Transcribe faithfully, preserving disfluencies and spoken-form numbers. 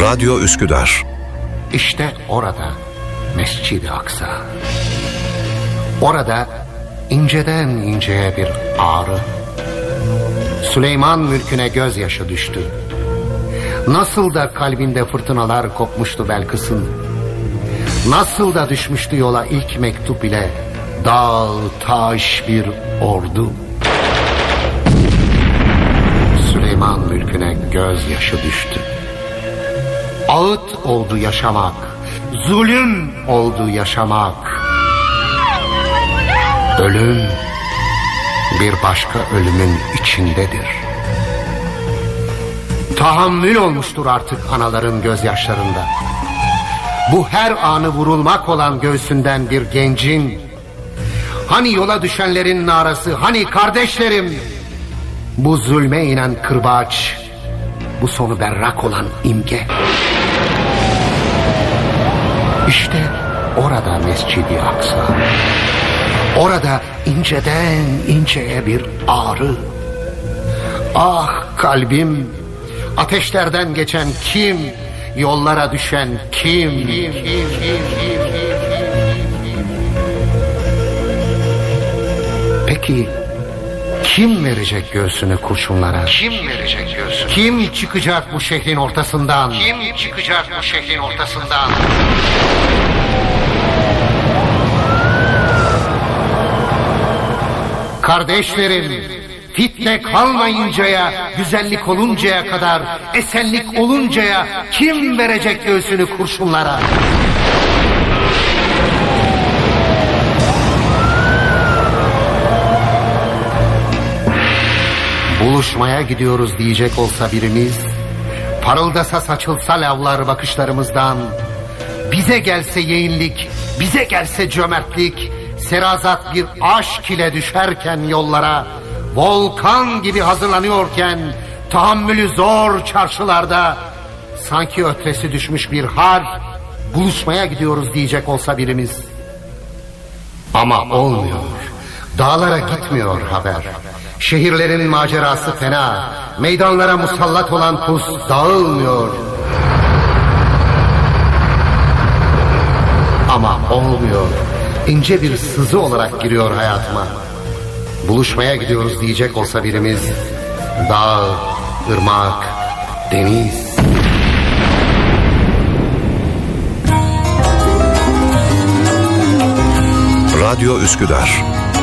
Radyo Üsküdar. İşte orada Mescid-i Aksa. Orada inceden inceye bir ağrı. Süleyman mülküne gözyaşı düştü. Nasıl da kalbinde fırtınalar kopmuştu Belkıs'ın. Nasıl da düşmüştü yola ilk mektup ile dağ taş bir ordu. Süleyman mülküne gözyaşı düştü. Ağıt oldu yaşamak, zulüm oldu yaşamak. Ölüm bir başka ölümün içindedir. Tahammül olmuştur artık anaların gözyaşlarında. Bu her anı vurulmak olan göğsünden bir gencin, hani yola düşenlerin narası, hani kardeşlerim, bu zulme inen kırbaç, bu sonu berrak olan imge. İşte orada Mescid-i Aksa. Orada inceden inceye bir ağrı. Ah kalbim, ateşlerden geçen kim, yollara düşen kim? kim, kim, kim, kim? Peki kim verecek göğsünü kurşunlara? Kim verecek göğsünü? Kim çıkacak bu şehrin ortasından? Kim çıkacak bu şehrin ortasından? Kardeşlerim, fitne kalmayıncaya, güzellik oluncaya kadar, esenlik oluncaya kim verecek göğsünü kurşunlara? Buluşmaya gidiyoruz diyecek olsa birimiz, parıldasa saçılsa lavlar bakışlarımızdan, bize gelse yeğinlik, bize gelse cömertlik, serazat bir aşk ile düşerken yollara, volkan gibi hazırlanıyorken, tahammülü zor çarşılarda, sanki ötresi düşmüş bir hal, buluşmaya gidiyoruz diyecek olsa birimiz. Ama olmuyor, dağlara gitmiyor haber. Şehirlerin macerası fena, meydanlara musallat olan pus dağılmıyor. Ama olmuyor, ince bir sızı olarak giriyor hayatıma. Buluşmaya gidiyoruz diyecek olsa birimiz, dağ, ırmak, deniz. Radyo Üsküdar.